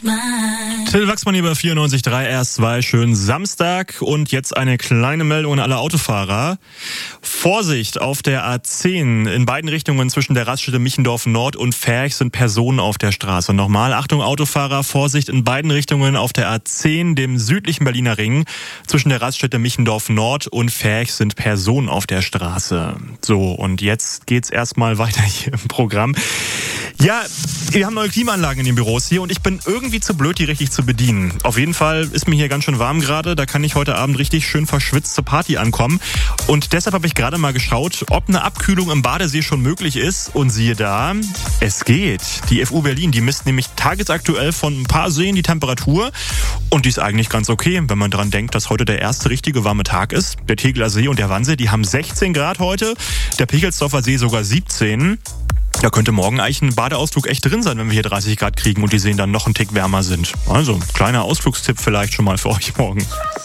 Till Wachsmann hier bei 94.3 RS2. Schönen Samstag und jetzt eine kleine Meldung an alle Autofahrer. Vorsicht auf der A10. In beiden Richtungen zwischen der Raststätte Michendorf Nord und Ferch sind Personen auf der Straße. Nochmal, Achtung Autofahrer, Vorsicht in beiden Richtungen auf der A10, dem südlichen Berliner Ring. Zwischen der Raststätte Michendorf Nord und Ferch sind Personen auf der Straße. So, und jetzt geht's erstmal weiter hier im Programm. Ja, wir haben neue Klimaanlagen in den Büros hier und ich bin irgendwie zu blöd, die richtig zu bedienen. Auf jeden Fall ist mir hier ganz schön warm gerade, da kann ich heute Abend richtig schön verschwitzt zur Party ankommen. Und deshalb habe ich gerade mal geschaut, ob eine Abkühlung im Badesee schon möglich ist. Und siehe da, es geht. Die FU Berlin, die misst nämlich tagesaktuell von ein paar Seen die Temperatur. Und die ist eigentlich ganz okay, wenn man daran denkt, dass heute der erste richtige warme Tag ist. Der Tegeler See und der Wannsee, die haben 16 Grad heute, der Pichelsdorfer See sogar 17. Da könnte morgen eigentlich ein Badeausflug echt drin sein, wenn wir hier 30 Grad kriegen und die Seen dann noch einen Tick wärmer sind. Also, kleiner Ausflugstipp vielleicht schon mal für euch morgen.